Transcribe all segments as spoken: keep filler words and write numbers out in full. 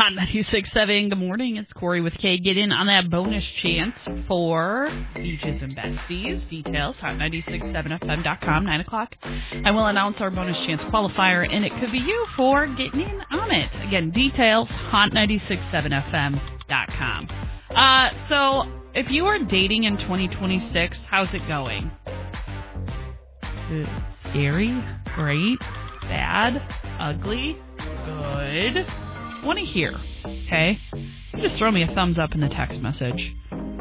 Hot ninety-six point seven. Good morning. It's Corey with K. Get in on that bonus chance for Beaches and Besties. Details, hot nine six seven f m dot com, nine o'clock. I will announce our bonus chance qualifier, and it could be you for getting in on it. Again, details, hot nine six seven f m dot com. Uh, so, if you are dating in twenty twenty-six, how's it going? Good. Scary? Great? Bad? Ugly? Good? Want to hear, okay? You just throw me a thumbs up in the text message.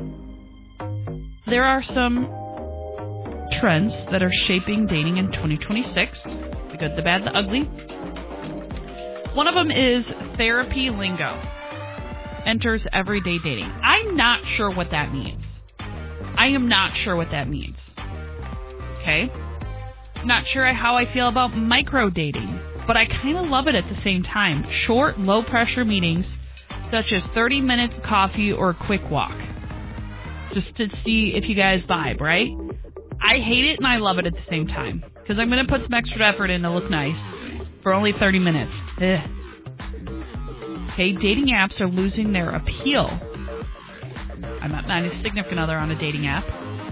There are some trends that are shaping dating in twenty twenty-six. The good, the bad, the ugly. One of them is therapy lingo. Enters everyday dating. I'm not sure what that means. I am not sure what that means. Okay? Not sure how I feel about micro dating. But I kind of love it at the same time. Short, low-pressure meetings, such as thirty minutes of coffee or a quick walk. Just to see if you guys vibe, right? I hate it and I love it at the same time. Because I'm going to put some extra effort in to look nice for only thirty minutes. Ugh. Okay, dating apps are losing their appeal. I'm not a significant other on a dating app.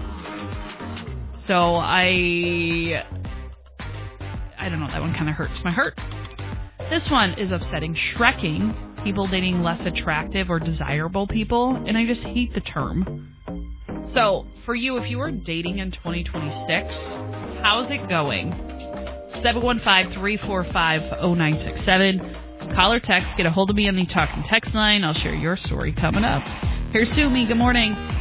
So I... I don't know, that one kind of hurts my heart. This one is upsetting. Shrekking, people dating less attractive or desirable people, and I just hate the term. So, for you, if you are dating in twenty twenty-six, how's it going? seven one five, three four five, zero nine six seven. Call or text, get a hold of me on the Talk and Text line. I'll share your story coming up. Here's Sumi. Good morning.